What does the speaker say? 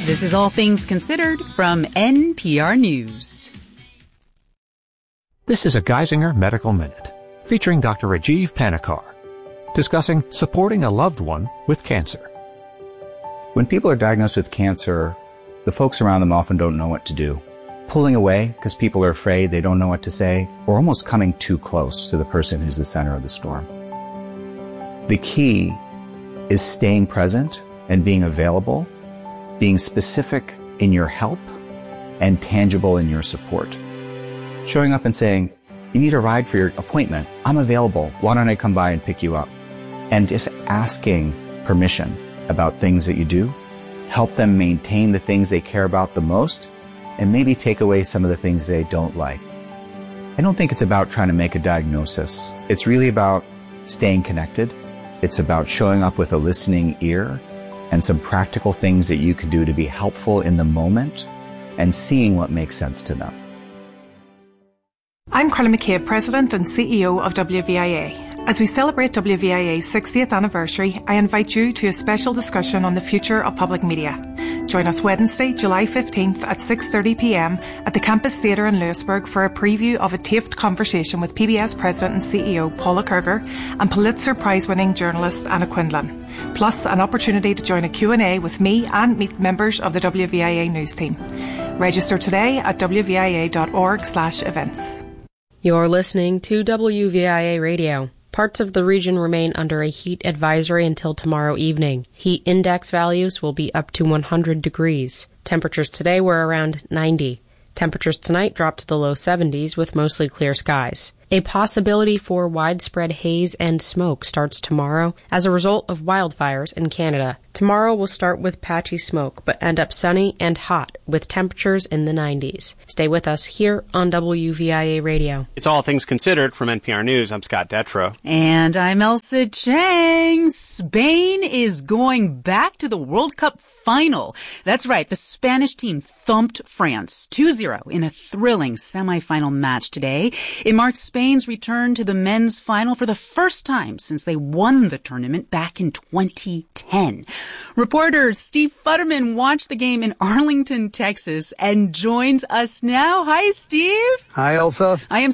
This is All Things Considered from NPR News. This is a Geisinger Medical Minute, featuring Dr. Rajiv Panikar, discussing supporting a loved one with cancer. When people are diagnosed with cancer, the folks around them often don't know what to do. Pulling away because people are afraid, they don't know what to say, or almost coming too close to the person who's the center of the storm. The key is staying present and being available, being specific in your help, and tangible in your support. Showing up and saying, you need a ride for your appointment. I'm available. Why don't I come by and pick you up? And just asking permission about things that you do, help them maintain the things they care about the most, and maybe take away some of the things they don't like. I don't think it's about trying to make a diagnosis. It's really about staying connected. It's about showing up with a listening ear and some practical things that you can do to be helpful in the moment and seeing what makes sense to them. I'm Carla McCabe, President and CEO of WVIA. As we celebrate WVIA's 60th anniversary, I invite you to a special discussion on the future of public media. Join us Wednesday, July 15th at 6:30pm at the Campus Theatre in Lewisburg for a preview of a taped conversation with PBS President and CEO Paula Kerger and Pulitzer Prize-winning journalist Anna Quindlen, plus an opportunity to join a Q&A with me and meet members of the WVIA news team. Register today at wvia.org/events. You're listening to WVIA Radio. Parts of the region remain under a heat advisory until tomorrow evening. Heat index values will be up to 100 degrees. Temperatures today were around 90. Temperatures tonight drop to the low 70s with mostly clear skies. A possibility for widespread haze and smoke starts tomorrow as a result of wildfires in Canada. Tomorrow will start with patchy smoke, but end up sunny and hot with temperatures in the 90s. Stay with us here on WVIA Radio. It's All Things Considered from NPR News. I'm Scott Detrow. And I'm Elsa Chang. Spain is going back to the World Cup final. That's right. The Spanish team thumped France 2-0 in a thrilling semifinal match today. It marks Spain's return to the men's final for the first time since they won the tournament back in 2010. Reporter Steve Futterman watched the game in Arlington, Texas, and joins us now. Hi, Steve. Hi, Elsa. I am